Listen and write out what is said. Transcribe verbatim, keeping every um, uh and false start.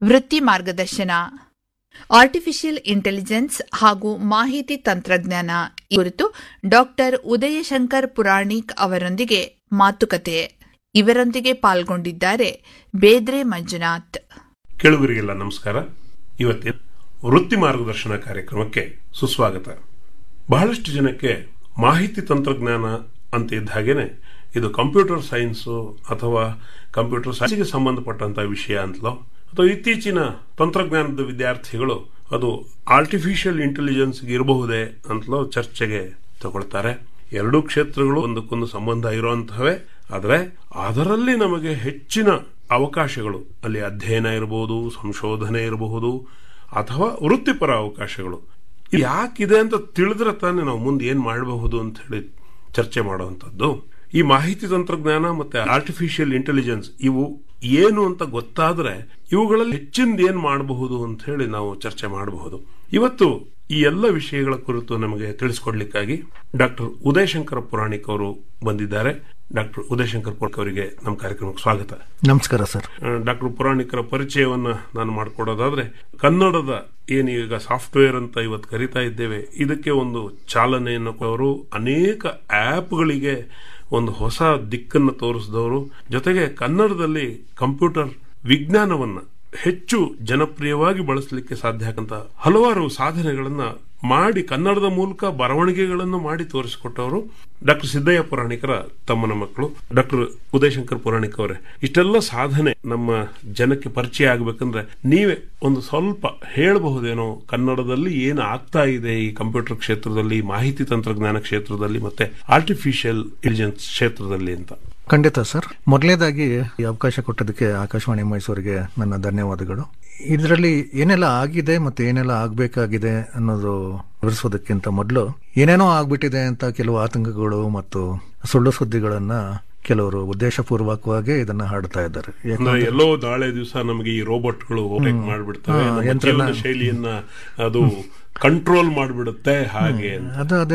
ವೃತ್ತಿ ಮಾರ್ಗದರ್ಶನ, artificial intelligence ಹಾಗೂ ಮಾಹಿತಿ ತಂತ್ರಜ್ಞಾನ ಕುರಿತು ಡಾಕ್ಟರ್ ಉದಯಶಂಕರ್ ಪುರಾಣಿಕ್ ಅವರೊಂದಿಗೆ ಮಾತುಕತೆ. ಇವರೊಂದಿಗೆ ಪಾಲ್ಗೊಂಡಿದ್ದಾರೆ ಬೇದ್ರೆ ಮಂಜುನಾಥ್. ಕೇಳುಗರಿಗೆಲ್ಲ ನಮಸ್ಕಾರ. ಇವತ್ತಿನ ವೃತ್ತಿ ಮಾರ್ಗದರ್ಶನ ಕಾರ್ಯಕ್ರಮಕ್ಕೆ ಸುಸ್ವಾಗತ. ಬಹಳಷ್ಟು ಜನಕ್ಕೆ ಮಾಹಿತಿ ತಂತ್ರಜ್ಞಾನ ಅಂತ ಇದ್ದ ಹಾಗೇನೆ ಇದು ಕಂಪ್ಯೂಟರ್ ಸೈನ್ಸು ಅಥವಾ ಕಂಪ್ಯೂಟರ್ ಸೈನ್ಸ್ಗೆ ಸಂಬಂಧಪಟ್ಟಂತಹ ವಿಷಯ ಅಂತಲೋ ಅಥವಾ ಇತ್ತೀಚಿನ ತಂತ್ರಜ್ಞಾನದ ವಿದ್ಯಾರ್ಥಿಗಳು ಅದು ಆರ್ಟಿಫಿಷಿಯಲ್ ಇಂಟೆಲಿಜೆನ್ಸ್ ಇರಬಹುದೇ ಅಂತಲೋ ಚರ್ಚೆಗೆ ತಗೊಳ್ತಾರೆ. ಎರಡೂ ಕ್ಷೇತ್ರಗಳು ಒಂದಕ್ಕೊಂದು ಸಂಬಂಧ ಇರುವಂತಹವೇ, ಆದರೆ ಅದರಲ್ಲಿ ನಮಗೆ ಹೆಚ್ಚಿನ ಅವಕಾಶಗಳು ಅಲ್ಲಿ ಅಧ್ಯಯನ ಇರಬಹುದು, ಸಂಶೋಧನೆ ಇರಬಹುದು ಅಥವಾ ವೃತ್ತಿಪರ ಅವಕಾಶಗಳು ಯಾಕಿದೆ ಅಂತ ತಿಳಿದ್ರೆ ತಾನೇ ನಾವು ಮುಂದೆ ಏನ್ ಮಾಡಬಹುದು ಅಂತ ಹೇಳಿ ಚರ್ಚೆ ಮಾಡುವಂಥದ್ದು. ಈ ಮಾಹಿತಿ ತಂತ್ರಜ್ಞಾನ ಮತ್ತೆ ಆರ್ಟಿಫಿಷಿಯಲ್ ಇಂಟೆಲಿಜೆನ್ಸ್ ಇವು ಏನು ಅಂತ ಗೊತ್ತಾದ್ರೆ ಇವುಗಳಲ್ಲಿ ಹೆಚ್ಚಿಂದ ಏನ್ ಮಾಡಬಹುದು ಅಂತ ಹೇಳಿ ನಾವು ಚರ್ಚೆ ಮಾಡಬಹುದು. ಇವತ್ತು ಈ ಎಲ್ಲ ವಿಷಯಗಳ ಕುರಿತು ನಮಗೆ ತಿಳಿಸಿಕೊಡ್ಲಿಕ್ಕಾಗಿ ಡಾಕ್ಟರ್ ಉದಯಶಂಕರ ಪುರಾಣಿಕ್ ಅವರು ಬಂದಿದ್ದಾರೆ. ಡಾಕ್ಟರ್ ಉದಯಶಂಕರ್ ಪುರಾಣಿಕ್ ಅವರಿಗೆ ನಮ್ಮ ಕಾರ್ಯಕ್ರಮಕ್ಕೆ ಸ್ವಾಗತ. ನಮಸ್ಕಾರ ಸರ್. ಡಾಕ್ಟರ್ ಪುರಾಣಿಕರ ಪರಿಚಯವನ್ನ ನಾನು ಮಾಡಿಕೊಡೋದಾದ್ರೆ, ಕನ್ನಡದ ಏನು ಈಗ ಸಾಫ್ಟ್ವೇರ್ ಅಂತ ಇವತ್ತು ಕರಿತಾ ಇದ್ದೇವೆ, ಇದಕ್ಕೆ ಒಂದು ಚಾಲನೆಯನ್ನು ಅವರು ಅನೇಕ ಆಪ್ಗಳಿಗೆ ಒಂದು ಹೊಸ ದಿಕ್ಕನ್ನು ತೋರಿಸಿದವರು. ಜೊತೆಗೆ ಕನ್ನಡದಲ್ಲಿ ಕಂಪ್ಯೂಟರ್ ವಿಜ್ಞಾನವನ್ನ ಹೆಚ್ಚು ಜನಪ್ರಿಯವಾಗಿ ಬಳಸಲಿಕ್ಕೆ ಸಾಧ್ಯ ಆಗಂತ ಹಲವಾರು ಸಾಧನೆಗಳನ್ನ ಮಾಡಿ ಕನ್ನಡದ ಮೂಲಕ ಬರವಣಿಗೆಗಳನ್ನು ಮಾಡಿ ತೋರಿಸಿಕೊಟ್ಟವರು ಡಾಕ್ಟರ್ ಸಿದ್ದಯ್ಯ ಪುರಾಣಿಕರ ತಮ್ಮನ ಮಕ್ಕಳು ಡಾಕ್ಟರ್ ಉದಯಶಂಕರ್ ಪುರಾಣಿಕ್ ಅವರೇ. ಇಷ್ಟೆಲ್ಲ ಸಾಧನೆ ನಮ್ಮ ಜನಕ್ಕೆ ಪರಿಚಯ ಆಗಬೇಕಂದ್ರೆ ನೀವೇ ಒಂದು ಸ್ವಲ್ಪ ಹೇಳಬಹುದೇನೋ, ಕನ್ನಡದಲ್ಲಿ ಏನು ಆಗ್ತಾ ಇದೆ ಈ ಕಂಪ್ಯೂಟರ್ ಕ್ಷೇತ್ರದಲ್ಲಿ, ಮಾಹಿತಿ ತಂತ್ರಜ್ಞಾನ ಕ್ಷೇತ್ರದಲ್ಲಿ ಮತ್ತೆ ಆರ್ಟಿಫಿಷಿಯಲ್ ಇಂಟೆಲಿಜೆನ್ಸ್ ಕ್ಷೇತ್ರದಲ್ಲಿ ಅಂತ? ಖಂಡಿತ ಸರ್. ಮೊದಲನೇದಾಗಿ ಈ ಅವಕಾಶ ಕೊಟ್ಟದಕ್ಕೆ ಆಕಾಶವಾಣಿ ಮೈಸೂರಿಗೆ ನನ್ನ ಧನ್ಯವಾದಗಳು. ಇದರಲ್ಲಿ ಏನೆಲ್ಲ ಆಗಿದೆ ಮತ್ತೆ ಏನೆಲ್ಲ ಆಗಬೇಕಾಗಿದೆ ಅನ್ನೋದು ವಿವರಿಸೋದಕ್ಕಿಂತ ಮೊದಲು ಏನೇನೋ ಆಗ್ಬಿಟ್ಟಿದೆ ಅಂತ ಕೆಲವು ಆತಂಕಗಳು ಮತ್ತು ಸುಳ್ಳು ಸುದ್ದಿಗಳನ್ನ ಕೆಲವರು ಉದ್ದೇಶಪೂರ್ವಕವಾಗಿ ಇದನ್ನ ಹಾಡ್ತಾ ಇದ್ದಾರೆ. ಎಲ್ಲೋ ನಾಳೆ ದಿವಸ ನಮಗೆ ಈ ರೋಬೋಟ್ಗಳು ಮಾಡ್ಬಿಡ್ತವೆ, ಶೈಲಿಯನ್ನ ಅದು ಕಂಟ್ರೋಲ್ ಮಾಡ್ಬಿಡುತ್ತೆ ಹಾಗೆ. ಅದು